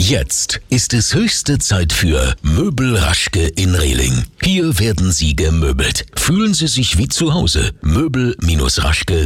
Jetzt ist es höchste Zeit für Möbel Raschke in Rehling. Hier werden Sie gemöbelt. Fühlen Sie sich wie zu Hause. Möbel-Raschke